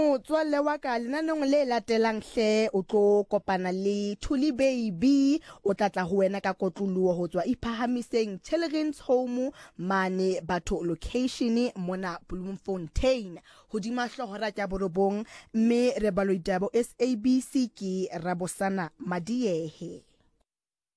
motswalle wa ka lenaneng le latelang hle o tlo kopana le Thuli Baby o tlatla ho wena ka kotloloho ho tswa iphahamiseng Children's Home mane batho location mona Bloemfontein hodima hlohora tja borobong mme re baloitabo SABC ke Rabosana Madiehe.